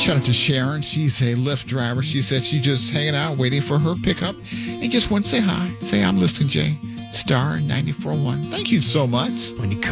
Shout out to Sharon. She's a Lyft driver. She said she's just hanging out, waiting for her pickup, and just want to say hi. Say, I'm listening, Jay. Star 94.1. Thank you so much. When you